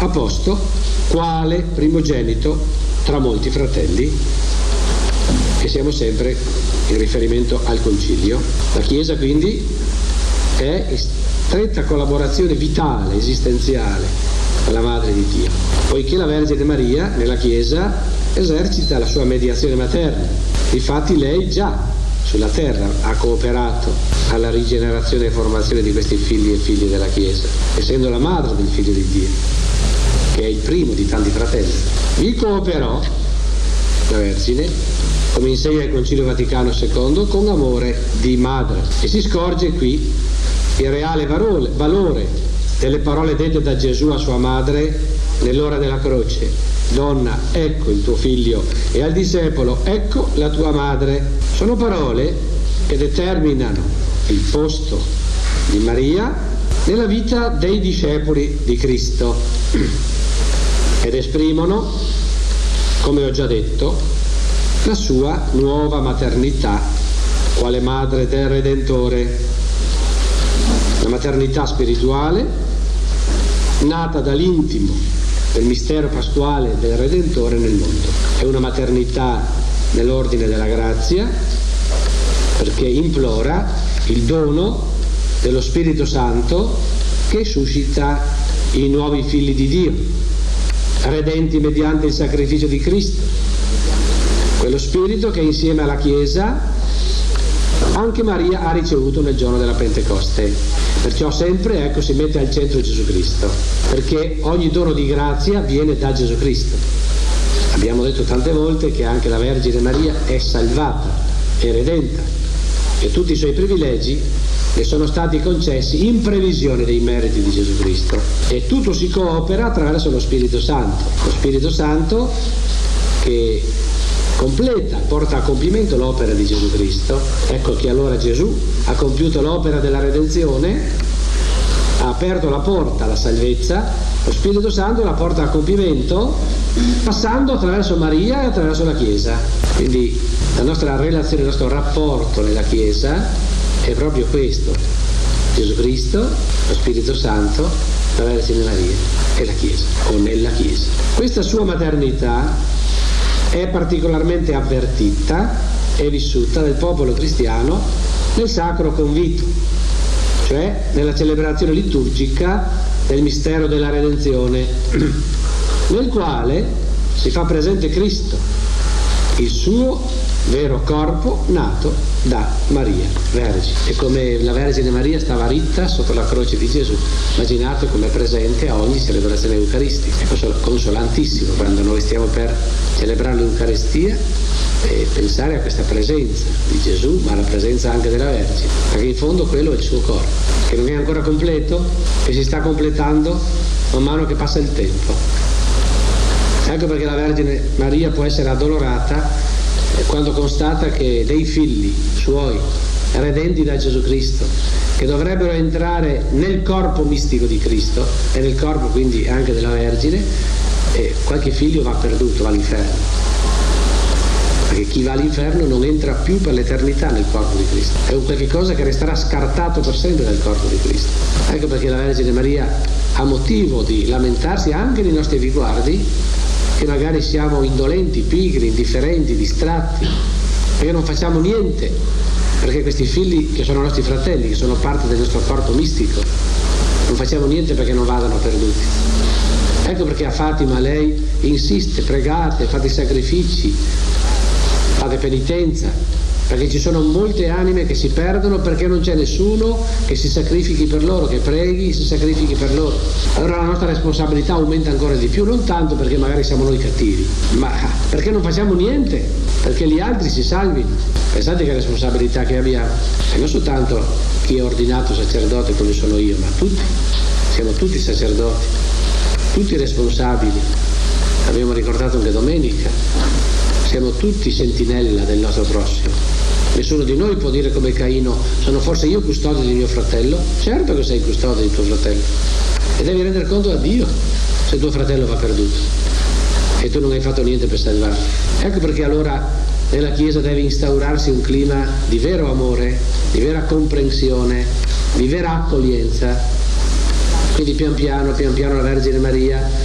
a posto quale primogenito tra molti fratelli, che siamo sempre in riferimento al concilio. La Chiesa quindi è in stretta collaborazione vitale, esistenziale con la Madre di Dio, poiché la Vergine Maria nella Chiesa esercita la sua mediazione materna. Infatti lei già sulla terra ha cooperato alla rigenerazione e formazione di questi figli e figlie della Chiesa, essendo la madre del Figlio di Dio, che è il primo di tanti fratelli. Vi cooperò la Vergine, come insegna il Concilio Vaticano II, con amore di madre, e si scorge qui il reale valore delle parole dette da Gesù a sua madre nell'ora della croce: donna, ecco il tuo figlio, e al discepolo, ecco la tua madre. Sono parole che determinano il posto di Maria nella vita dei discepoli di Cristo ed esprimono, come ho già detto, la sua nuova maternità quale madre del Redentore, la maternità spirituale nata dall'intimo del mistero pasquale del Redentore nel mondo. È una maternità nell'ordine della grazia, perché implora il dono dello Spirito Santo che suscita i nuovi figli di Dio, redenti mediante il sacrificio di Cristo, quello Spirito che insieme alla Chiesa anche Maria ha ricevuto nel giorno della Pentecoste. Perciò sempre, ecco, si mette al centro Gesù Cristo, perché ogni dono di grazia viene da Gesù Cristo. Abbiamo detto tante volte che anche la Vergine Maria è salvata, è redenta, e tutti i suoi privilegi le sono stati concessi in previsione dei meriti di Gesù Cristo, e tutto si coopera attraverso lo Spirito Santo che completa, porta a compimento l'opera di Gesù Cristo. Ecco che allora Gesù ha compiuto l'opera della redenzione, ha aperto la porta alla salvezza, lo Spirito Santo la porta a compimento passando attraverso Maria e attraverso la Chiesa. Quindi la nostra relazione, il nostro rapporto nella Chiesa è proprio questo: Gesù Cristo, lo Spirito Santo, la Vergine Maria e la Chiesa, o nella Chiesa. Questa sua maternità è particolarmente avvertita e vissuta dal popolo cristiano nel Sacro Convito, cioè nella celebrazione liturgica del mistero della redenzione, nel quale si fa presente Cristo, il suo vero corpo nato da Maria Vergine. E come la Vergine Maria stava ritta sotto la croce di Gesù, immaginate come è presente a ogni celebrazione eucaristica. È consolantissimo quando noi stiamo per celebrare l'Eucaristia e pensare a questa presenza di Gesù, ma alla presenza anche della Vergine, perché in fondo quello è il suo corpo, che non è ancora completo, che si sta completando man mano che passa il tempo. Ecco perché la Vergine Maria può essere addolorata quando constata che dei figli suoi redenti da Gesù Cristo, che dovrebbero entrare nel corpo mistico di Cristo e nel corpo quindi anche della Vergine, qualche figlio va perduto, va all'inferno, perché chi va all'inferno non entra più per l'eternità nel corpo di Cristo, è un qualche cosa che resterà scartato per sempre dal corpo di Cristo. Ecco perché la Vergine Maria ha motivo di lamentarsi anche nei nostri riguardi, che magari siamo indolenti, pigri, indifferenti, distratti, perché non facciamo niente perché questi figli, che sono nostri fratelli, che sono parte del nostro corpo mistico, non facciamo niente perché non vadano perduti. Ecco perché a Fatima lei insiste: pregate, fate sacrifici, fate penitenza, perché ci sono molte anime che si perdono perché non c'è nessuno che si sacrifichi per loro, che preghi, si sacrifichi per loro. Allora la nostra responsabilità aumenta ancora di più, non tanto perché magari siamo noi cattivi, ma perché non facciamo niente perché gli altri si salvino. Pensate che responsabilità che abbiamo, e non soltanto chi è ordinato sacerdote come sono io, ma tutti, siamo tutti sacerdoti, tutti responsabili. Abbiamo ricordato anche domenica, siamo tutti sentinella del nostro prossimo. Nessuno di noi può dire come Caino: sono forse io custode di mio fratello? Certo che sei custode di tuo fratello, e devi rendere conto a Dio se tuo fratello va perduto e tu non hai fatto niente per salvarlo. Ecco perché allora nella Chiesa deve instaurarsi un clima di vero amore, di vera comprensione, di vera accoglienza. Quindi pian piano la Vergine Maria